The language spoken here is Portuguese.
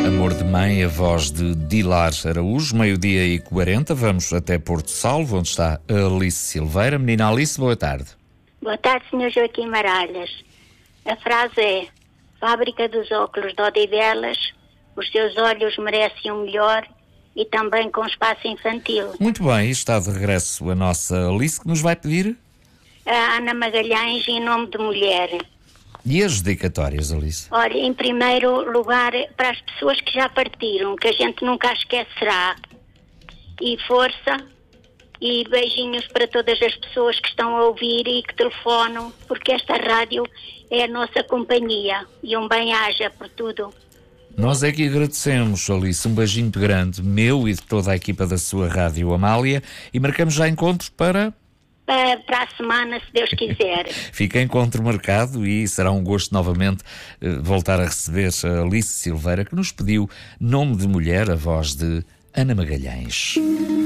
Amor de Mãe, a voz de Dilar Araújo, 12h40. Vamos até Porto Salvo, onde está a Alice Silveira. Menina Alice, boa tarde. Boa tarde, Sr. Joaquim Maralhas. A frase é: Fábrica dos óculos de Odivelas, os seus olhos merecem o melhor, e também com espaço infantil. Muito bem, está de regresso a nossa Alice, que nos vai pedir... A Ana Magalhães, em nome de mulher. E as dedicatórias, Alice? Olha, em primeiro lugar, para as pessoas que já partiram, que a gente nunca esquecerá. E força, e beijinhos para todas as pessoas que estão a ouvir e que telefonam, porque esta rádio é a nossa companhia. E um bem-aja por tudo. Nós é que agradecemos, Alice. Um beijinho grande, meu e de toda a equipa da sua rádio Amália. E marcamos já encontros para a semana, se Deus quiser. Fica encontro marcado e será um gosto novamente voltar a receber a Alice Silveira, que nos pediu Nome de Mulher, a voz de Ana Magalhães.